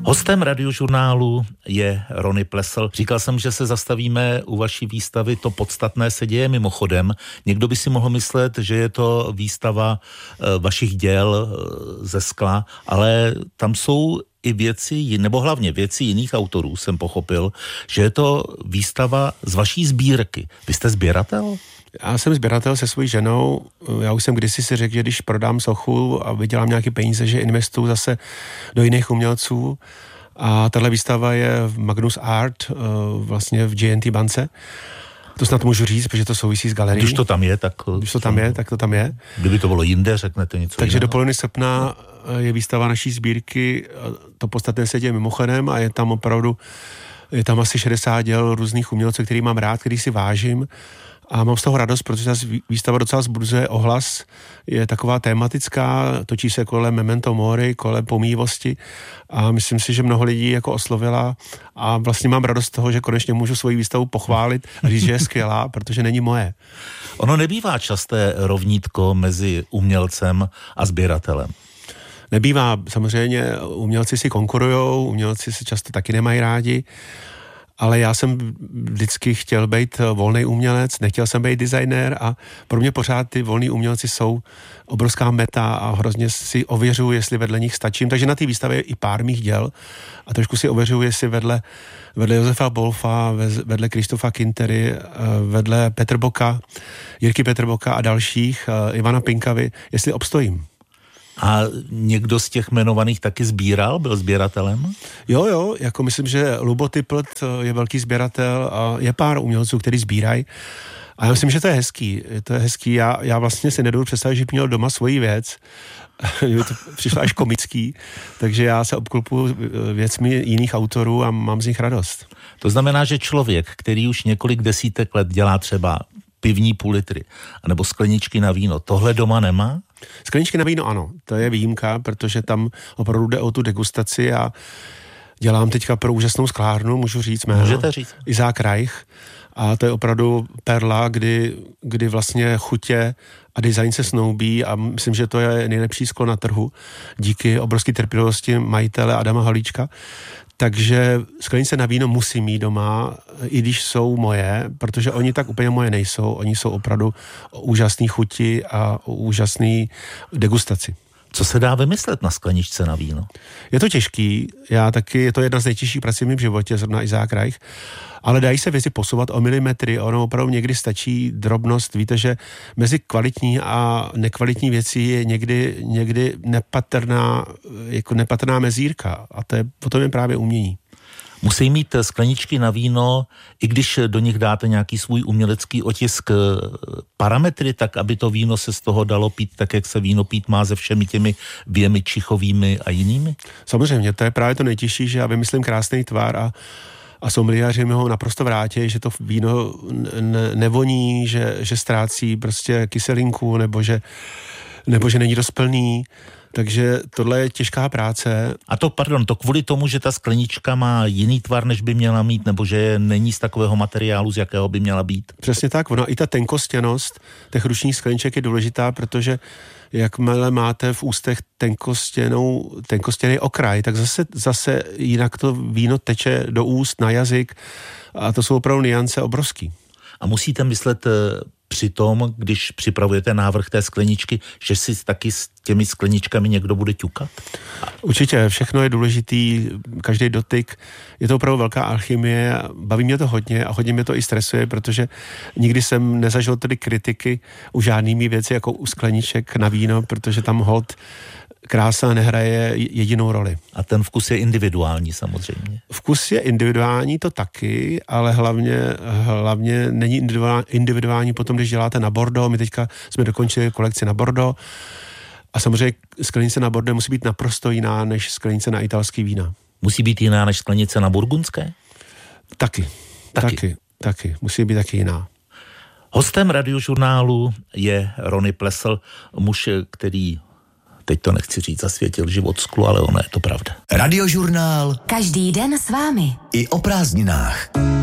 Hostem Radiožurnálu je Rony Plesl. Říkal jsem, že se zastavíme u vaší výstavy. To podstatné se děje mimochodem. Někdo by si mohl myslet, že je to výstava vašich děl ze skla, ale tam jsou i věci, nebo hlavně věci jiných autorů, jsem pochopil, že je to výstava z vaší sbírky. Vy jste sběratel? Já jsem sběratel se svojí ženou. Já už jsem kdysi si řekl, že když prodám sochu a vydělám nějaké peníze, že investuju zase do jiných umělců. A tahle výstava je v Magnus Art, vlastně v GNT bance. To snad můžu říct, protože to souvisí s galerií. Když to tam je, tak to tam je. Kdyby to bylo jinde, řeknete něco Takže jiného. do poloviny srpna je výstava naší sbírky. To podstatné se děje mimochodem a je tam asi 60 děl různých umělců, který mám rád, který si vážím. A mám z toho radost, protože ta výstava docela zbuzuje ohlas, je taková tematická, točí se kolem memento mori, kolem pomývosti a myslím si, že mnoho lidí jako oslovila a vlastně mám radost z toho, že konečně můžu svoji výstavu pochválit a říct, že je skvělá, protože není moje. Ono nebývá časté rovnítko mezi umělcem a sběratelem. Nebývá, samozřejmě umělci si konkurujou, umělci si často taky nemají rádi, ale já jsem vždycky chtěl být volný umělec, nechtěl jsem být designér a pro mě pořád ty volní umělci jsou obrovská meta a hrozně si ověřuju, jestli vedle nich stačím. Takže na té výstavě je i pár mých děl a trošku si ověřuju, jestli vedle Josefa Bolfa, vedle Kristofa Kintery, vedle Jirky Petrboka a dalších, Ivana Pinkavy, jestli obstojím. A někdo z těch jmenovaných taky sbíral? Byl sběratelem? Jo, jako myslím, že Lubo Typlt je velký sběratel a je pár umělců, který sbírají. A já myslím, že to je hezký. Já vlastně si nedovedu představit, že měl doma svoji věc. Mě to přišlo až komický, takže já se obklopuji věcmi jiných autorů a mám z nich radost. To znamená, že člověk, který už několik desítek let dělá třeba pivní půl litry, anebo skleničky na víno, tohle doma nemá? Skleničky na víno ano, to je výjimka, protože tam opravdu jde o tu degustaci a dělám teďka pro úžasnou sklárnu, můžu říct jméno. Můžete říct. Isaac Reich. A to je opravdu perla, kdy vlastně chutě a design se snoubí a myslím, že to je nejlepší sklo na trhu díky obrovské trpělivosti majitele Adama Halíčka. Takže sklenice na víno musím mít doma, i když jsou moje, protože oni tak úplně moje nejsou. Oni jsou opravdu úžasný chuti a úžasný degustaci. Co se dá vymyslet na skleničce na víno? Je to těžký, je to jedna z nejtěžších prací v mém životě, zrovna Isaac Reich, ale dají se věci posouvat o milimetry, ono opravdu někdy stačí drobnost, víte, že mezi kvalitní a nekvalitní věcí je někdy nepatrná mezírka a to je potom je právě umění. Musí mít skleničky na víno, i když do nich dáte nějaký svůj umělecký otisk, parametry, tak aby to víno se z toho dalo pít tak, jak se víno pít má se všemi těmi věmi čichovými a jinými? Samozřejmě, to je právě to nejtěžší, že já vymyslím krásný tvar a sommeliéři mi ho naprosto vrátí, že to víno nevoní, že ztrácí prostě kyselinku, nebo že není dost plný. Takže tohle je těžká práce. A to kvůli tomu, že ta sklenička má jiný tvar, než by měla mít, nebo že není z takového materiálu, z jakého by měla být? Přesně tak, i ta tenkostěnost těch ručních skleniček je důležitá, protože jakmile máte v ústech tenkostěný okraj, tak zase jinak to víno teče do úst, na jazyk a to jsou opravdu nuance obrovský. A musíte myslet při tom, když připravujete návrh té skleničky, že si taky s těmi skleničkami někdo bude ťukat? Určitě, všechno je důležitý, každý dotyk, je to opravdu velká alchymie, baví mě to hodně a hodně mě to i stresuje, protože nikdy jsem nezažil tedy kritiky u žádnými věci jako u skleniček na víno, protože tam holt krása nehraje jedinou roli. A ten vkus je individuální samozřejmě. Vkus je individuální, to taky, ale hlavně není individuální potom, když děláte na Bordeaux. My teďka jsme dokončili kolekci na Bordeaux a samozřejmě sklenice na Bordeaux musí být naprosto jiná než sklenice na italský vína. Musí být jiná než sklenice na burgundské? Taky. Musí být taky jiná. Hostem Radiožurnálu je Rony Plesl, muž, který, teď to nechci říct, zasvětil život sklu, ale ono je to pravda. Radiožurnál. Každý den s vámi. I o prázdninách.